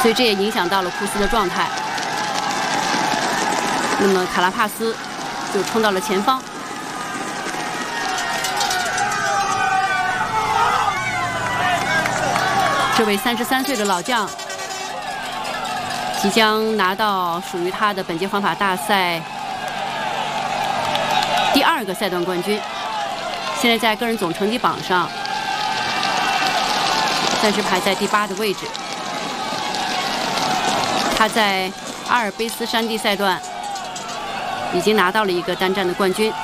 所以这也影响到了库斯的状态。那么卡拉帕斯就冲到了前方。这位33岁的老将即将拿到属于他的本届环法大赛第2个赛段冠军。现在在个人总成绩榜上暂时排在第8的位置。他在阿尔卑斯山地赛段已经拿到了一个单站的冠军。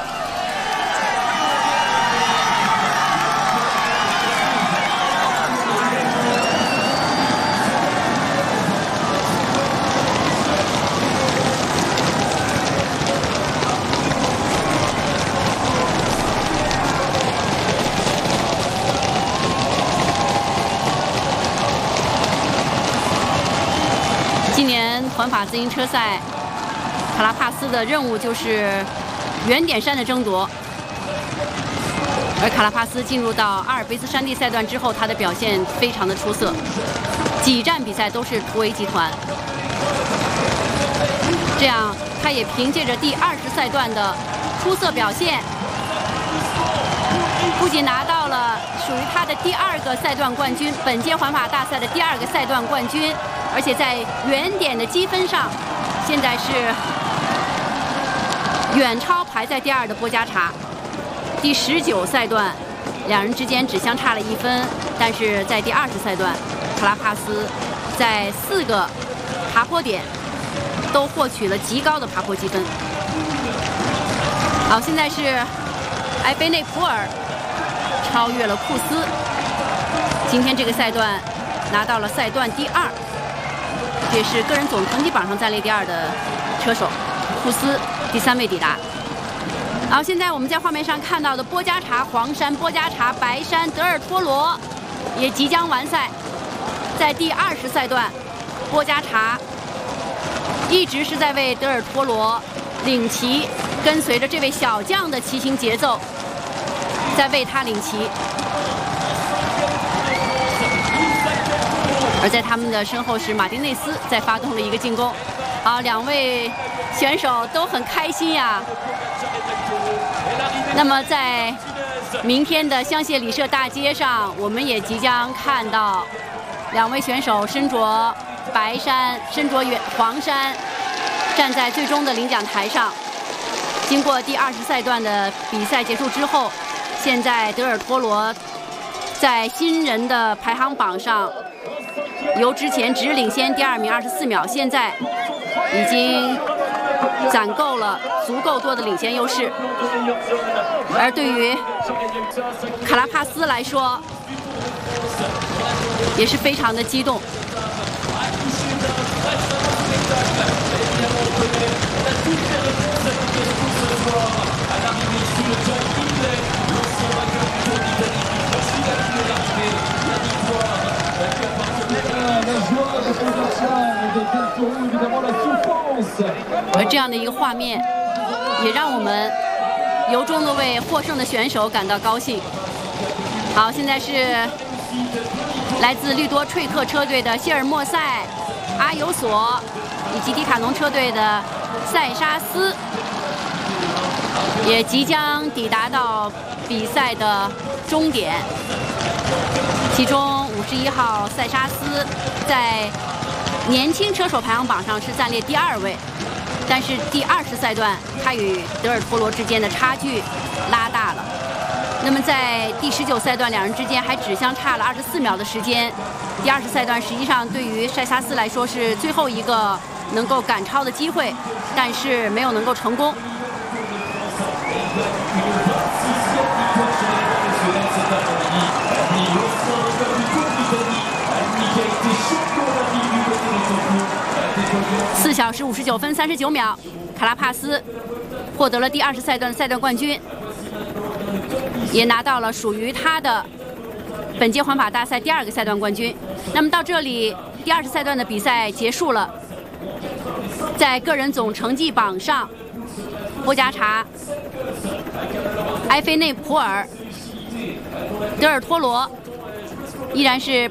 今年环法自行车赛，卡拉帕斯的任务就是圆点山的争夺。而卡拉帕斯进入到阿尔卑斯山地赛段之后，他的表现非常的出色，几站比赛都是突围集团。这样，他也凭借着第20赛段的出色表现，不仅拿到了属于他的第2个赛段冠军，本届环法大赛的第2个赛段冠军。而且在圆点的积分上，现在是远超排在第2的波加查。第19赛段，两人之间只相差了1分，但是在第20赛段，卡拉帕斯在4个爬坡点都获取了极高的爬坡积分。好，现在是埃菲内普尔超越了库斯，今天这个赛段拿到了赛段第2。也是个人总成绩榜上暂列第2的车手，库斯第3位抵达。好，现在我们在画面上看到的波加查、黄山、波加查、白山、德尔托罗也即将完赛。在第20赛段，波加查一直是在为德尔托罗领骑，跟随着这位小将的骑行节奏，在为他领骑。而在他们的身后是马丁内斯在发动了一个进攻。好，两位选手都很开心呀。那么在明天的香榭里舍大街上，我们也即将看到两位选手身着白衫、身着黄衫，站在最终的领奖台上。经过第20赛段的比赛结束之后，现在德尔托罗在新人的排行榜上，由之前只领先第2名24秒，现在已经攒够了足够多的领先优势。而对于卡拉帕斯来说，也是非常的激动。而这样的一个画面，也让我们由衷的为获胜的选手感到高兴。好，现在是来自绿多翠克车队的谢尔莫塞、阿尤索，以及迪卡侬车队的塞沙斯，也即将抵达到比赛的终点。其中51号塞沙斯在年轻车手排行榜上是暂列第2位，但是第20赛段他与德尔托罗之间的差距拉大了。那么在第19赛段，两人之间还只相差了24秒的时间。第20赛段实际上对于塞沙斯来说是最后一个能够赶超的机会，但是没有能够成功。4小时59分39秒，卡拉帕斯获得了第20赛段赛段冠军，也拿到了属于他的本届环法大赛第2个赛段冠军。那么到这里，第20赛段的比赛结束了。在个人总成绩榜上，波加查、埃菲内普尔、德尔托罗依然是